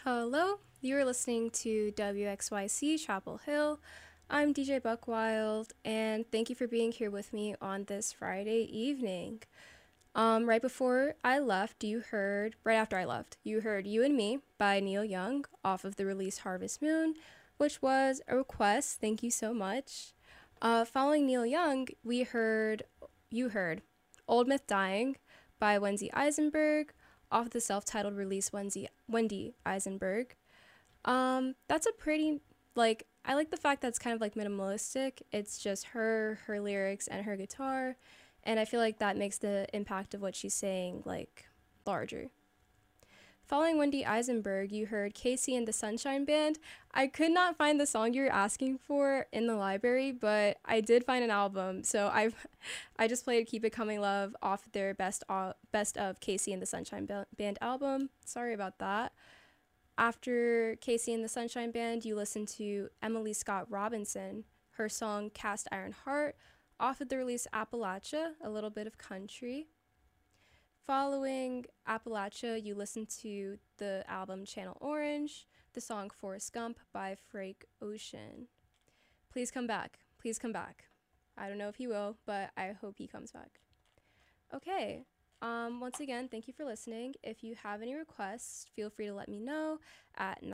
Hello, you're listening to WXYC Chapel Hill. I'm DJ Buckwild, and thank you for being here with me on this Friday evening. Right before I left, right after I left, you heard You and Me by Neil Young off of the release Harvest Moon, which was a request. Thank you so much. Following Neil Young, you heard Old Myth Dying by Wendy Eisenberg off the self-titled release Wendy Eisenberg. That's a pretty, I like the fact that it's kind of like minimalistic. It's just her lyrics, and her guitar. And I feel like that makes the impact of what she's saying, like, larger. Following Wendy Eisenberg, you heard Casey and the Sunshine Band. I could not find the song you were asking for in the library, but I did find an album. So I just played Keep It Coming Love off their best of Casey and the Sunshine Band album. Sorry about that. After Casey and the Sunshine Band, you listened to Emily Scott Robinson, her song Cast Iron Heart, off of the release Appalachia, a little bit of country. Following Appalachia, you listened to the album Channel Orange, the song Forrest Gump by Frank Ocean. Please come back. Please come back. I don't know if he will, but I hope he comes back. Okay. Once again, thank you for listening. If you have any requests, feel free to let me know at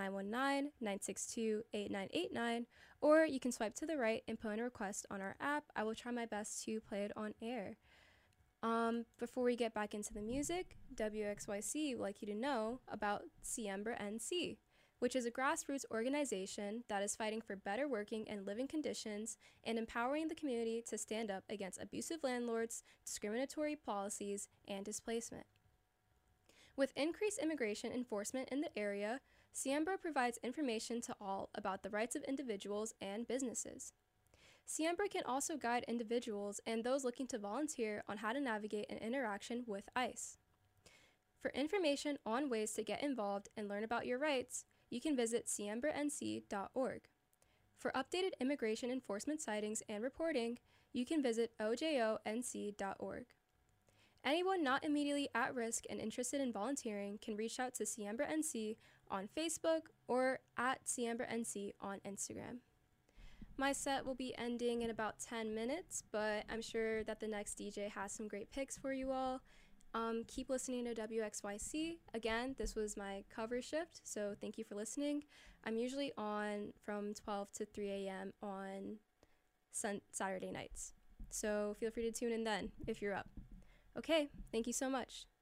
919-962-8989, or you can swipe to the right and put in a request on our app. I will try my best to play it on air. Before we get back into the music, WXYC would like you to know about Siembra NC, which is a grassroots organization that is fighting for better working and living conditions and empowering the community to stand up against abusive landlords, discriminatory policies, and displacement. With increased immigration enforcement in the area, Siembra provides information to all about the rights of individuals and businesses. Siembra can also guide individuals and those looking to volunteer on how to navigate an interaction with ICE. For information on ways to get involved and learn about your rights, you can visit siembranc.org. For updated immigration enforcement sightings and reporting, you can visit ojonc.org. Anyone not immediately at risk and interested in volunteering can reach out to Siembra NC on Facebook or at Siembra NC on Instagram. My set will be ending in about 10 minutes, but I'm sure that the next DJ has some great picks for you all. Keep listening to WXYC. Again, this was my cover shift, so thank you for listening. I'm usually on from 12 to 3 a.m. on Saturday nights, so feel free to tune in then if you're up. Okay, thank you so much.